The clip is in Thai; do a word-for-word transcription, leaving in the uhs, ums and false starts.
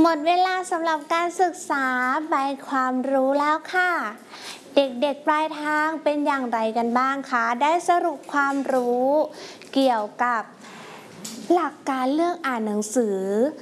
หมดเวลาสำหรับการศึกษาใบความรู้แล้วค่ะ เด็กๆปลายทางเป็นอย่างไรกันบ้างคะ ได้สรุปความรู้เกี่ยวกับหลักการเลือกอ่านหนังสือ